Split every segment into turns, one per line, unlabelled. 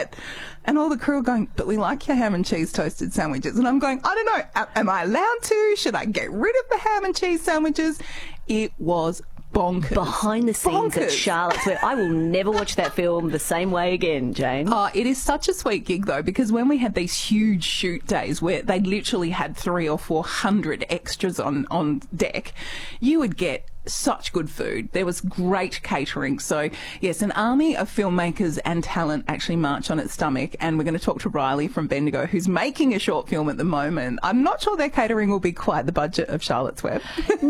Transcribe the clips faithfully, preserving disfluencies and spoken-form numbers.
that? And all the crew are going, but we like your ham and cheese toasted sandwiches. And I'm going, I don't know, a- am I allowed to? Should I get rid of the ham and cheese sandwiches? It was bonkers.
Behind the scenes
bonkers.
at Charlotte's Web. I will never watch that film the same way again, Jane.
Oh, it is such a sweet gig, though, because when we had these huge shoot days where they literally had three or four hundred extras on, on deck, you would get such good food. There was great catering. So, yes, an army of filmmakers and talent actually march on its stomach. And we're going to talk to Riley from Bendigo, who's making a short film at the moment. I'm not sure their catering will be quite the budget of Charlotte's Web.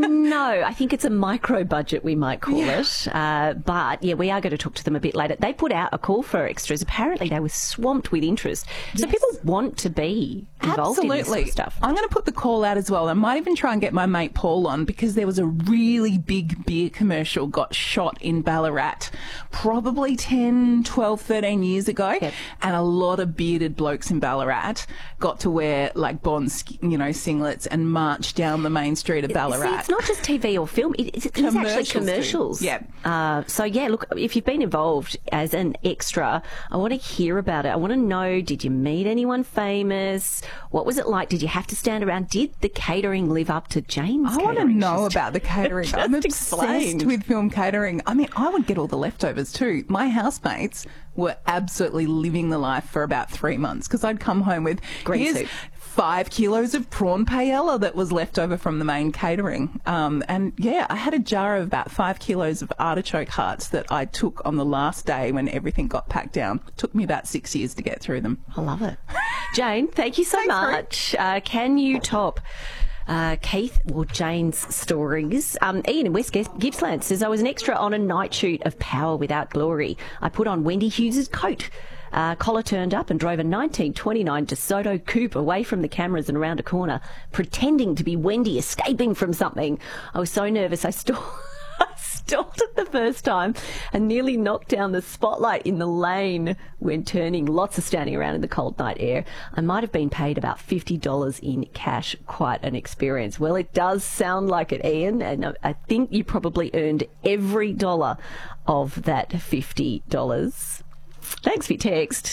No, I think it's a micro budget, we might call
Yeah.
it. Uh, but, yeah, we are going to talk to them a bit later. They put out a call for extras. Apparently, they were swamped with interest. So
Yes.
people want to be involved
Absolutely.
in this sort of stuff.
I'm going to put the call out as well. I might even try and get my mate Paul on, because there was a really big beer commercial got shot in Ballarat probably ten, twelve, thirteen years ago.
Yep.
And a lot of bearded blokes in Ballarat got to wear like Bond, you know, singlets and march down the main street of Ballarat.
See, it's not just T V or film. It, it's, it's actually
Commercials too.
commercials.
Yeah.
Uh, so, yeah, look, if you've been involved as an extra, I want to hear about it. I want to know, did you meet anyone famous? What was it like? Did you have to stand around? Did the catering live up to Jane's
I want to
catering?
know
Just-
about the catering.
just
I'm
explain.
obsessed with film catering. I mean, I would get all the leftovers too. My housemates were absolutely living the life for about three months because I'd come home with
Green
here's
soup.
five kilos of prawn paella that was left over from the main catering. Um, and yeah, I had a jar of about five kilos of artichoke hearts that I took on the last day when everything got packed down. It took me about six years to get through them.
I love it. Jane, thank you so
Thanks, Ruth.
much. Uh, can you top uh, Keith or Jane's stories? Um, Ian in West Gippsland says, I was an extra on a night shoot of Power Without Glory. I put on Wendy Hughes' coat. Uh, collar turned up and drove a nineteen twenty-nine DeSoto coupe away from the cameras and around a corner, pretending to be Wendy escaping from something. I was so nervous I stalled. I stalled it the first time and nearly knocked down the spotlight in the lane when turning. Lots of standing around in the cold night air. I might have been paid about fifty dollars in cash. Quite an experience. Well, it does sound like it, Ian, and I think you probably earned every dollar of that fifty dollars. Thanks for your text.